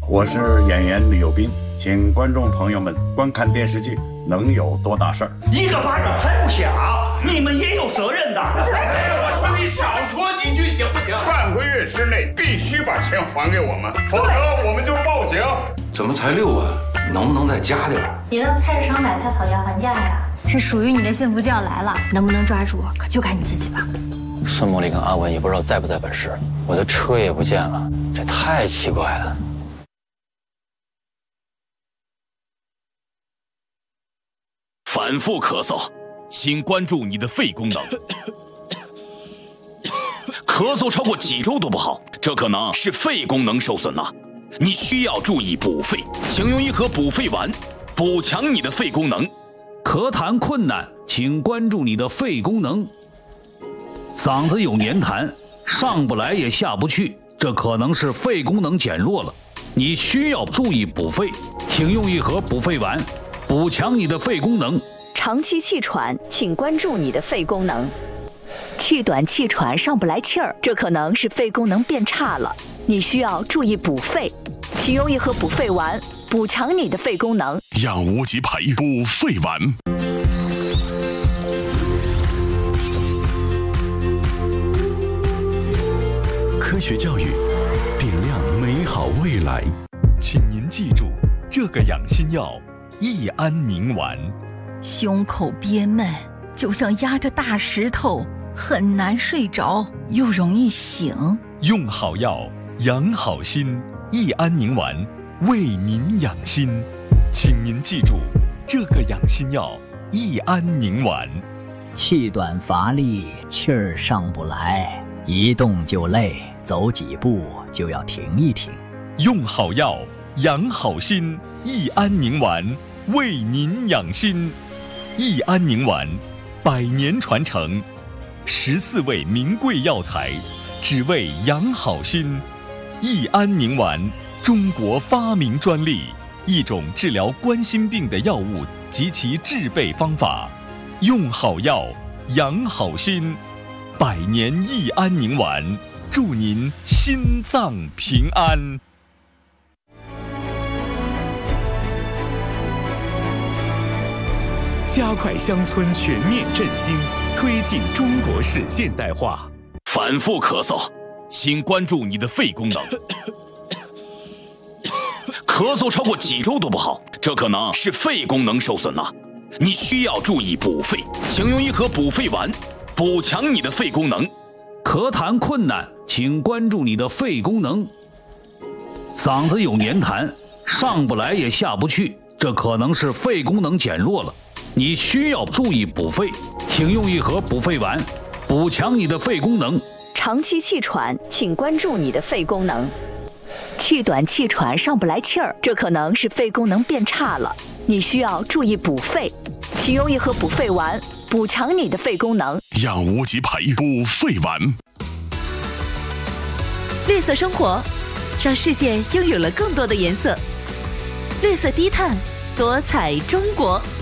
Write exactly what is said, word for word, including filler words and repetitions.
我是演员李幼斌，请观众朋友们观看电视剧《能有多大事儿》。 一个巴掌拍不响，你们也有责任的。 我说你少说几句行不行？ 半个月之内必须把钱还给我们，否则我们就报警。 怎么才六万？能不能再加点？ 你到菜市场买菜讨价还价呀？ 是属于你的幸福就要来了，能不能抓住可就看你自己了。 孙茉莉跟阿文也不知道在不在本市，我的车也不见了，这太奇怪了。 反复咳嗽，请关注你的肺功能。咳嗽超过几周都不好，这可能是肺功能受损了。你需要注意补肺，请用一盒补肺丸，补强你的肺功能。 咳痰困难，请关注你的肺功能。嗓子有黏痰，上不来也下不去，这可能是肺功能减弱了。你需要注意补肺，请用一盒补肺丸，补强你的肺功能。 长期气喘，请关注你的肺功能。气短气喘上不来气儿，这可能是肺功能变差了。你需要注意补肺，请用一盒补肺丸，补强你的肺功能。 养无极培补肺丸。科学教育，点亮美好未来。请您记住，这个养心药益安宁丸。 胸口憋闷，就像压着大石头，很难睡着，又容易醒。 用好药，养好心，益安宁丸为您养心。请您记住，这个养心药益安宁丸。 气短乏力，气儿上不来，一动就累，走几步就要停一停。 用好药，养好心，益安宁丸为您养心。益安宁丸，百年传承，十四味名贵药材，只为养好心。益安宁丸，中国发明专利，一种治疗冠心病的药物及其制备方法。用好药，养好心，百年益安宁丸，祝您心脏平安。 加快乡村全面振兴，推进中国式现代化。 反复咳嗽，请关注你的肺功能。咳嗽超过几周都不好，这可能是肺功能受损了。你需要注意补肺，请用一盒补肺丸，补强你的肺功能。 咳痰困难，请关注你的肺功能。嗓子有黏痰，上不来也下不去，这可能是肺功能减弱了。你需要注意补肺，请用一盒补肺丸，补强你的肺功能。 长期气喘，请关注你的肺功能。气短气喘上不来气儿，这可能是肺功能变差了。你需要注意补肺，请用一盒补肺丸，补强你的肺功能。 养无极培补肺丸。 绿色生活，让世界拥有了更多的颜色。绿色低碳，多彩中国。